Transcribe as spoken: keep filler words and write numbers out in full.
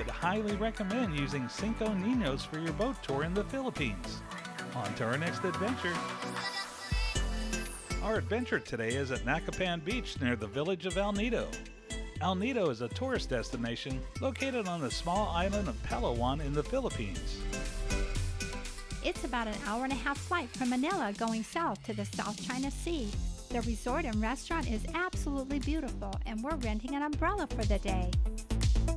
would highly recommend using Cinco Niños for your boat tour in the Philippines. On to our next adventure. Our adventure today is at Nakapan Beach near the village of El Nido. El Nido is a tourist destination located on the small island of Palawan in the Philippines. It's about an hour and a half flight from Manila going south to the South China Sea. The resort and restaurant is absolutely beautiful, and we're renting an umbrella for the day.